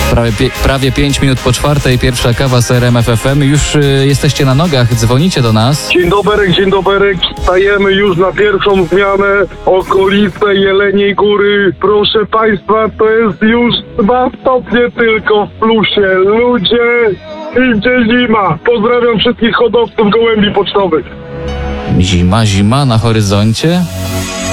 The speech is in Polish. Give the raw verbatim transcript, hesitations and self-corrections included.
Prawie, pie, prawie pięć minut po czwartej, pierwsza kawa z R M F F M. Już y, jesteście na nogach, dzwonicie do nas. Dzień dobry, dzień dobry. Wstajemy już na pierwszą zmianę. Okolice Jeleniej Góry. Proszę Państwa, to jest już dwa stopnie tylko w plusie. Ludzie, idzie zima. Pozdrawiam wszystkich hodowców gołębi pocztowych. Zima, zima na horyzoncie.